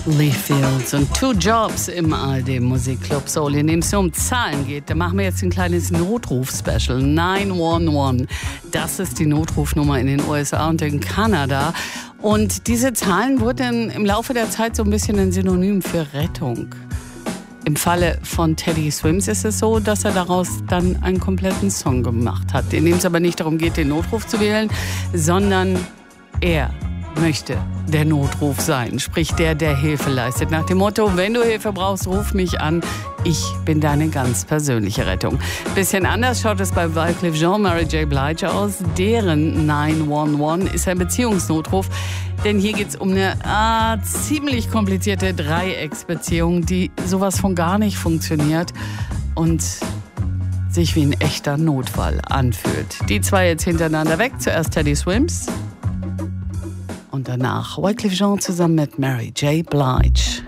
Lee Fields und Two Jobs im ARD Musikclub Soul, in dem es nur um Zahlen geht. Da machen wir jetzt ein kleines Notruf-Special. 911. Das ist die Notrufnummer in den USA und in Kanada. Und diese Zahlen wurden im Laufe der Zeit so ein bisschen ein Synonym für Rettung. Im Falle von Teddy Swims ist es so, dass er daraus dann einen kompletten Song gemacht hat, in dem es aber nicht darum geht, den Notruf zu wählen, sondern er möchte der Notruf sein, sprich der Hilfe leistet. Nach dem Motto, wenn du Hilfe brauchst, ruf mich an. Ich bin deine ganz persönliche Rettung. Bisschen anders schaut es bei Wyclef Jean, Mary J. Blige aus. Deren 911 ist ein Beziehungsnotruf. Denn hier geht es um eine ziemlich komplizierte Dreiecksbeziehung, die sowas von gar nicht funktioniert und sich wie ein echter Notfall anfühlt. Die zwei jetzt hintereinander weg. Zuerst Teddy Swims. Und danach Wyclef Jean zusammen mit Mary J. Blige.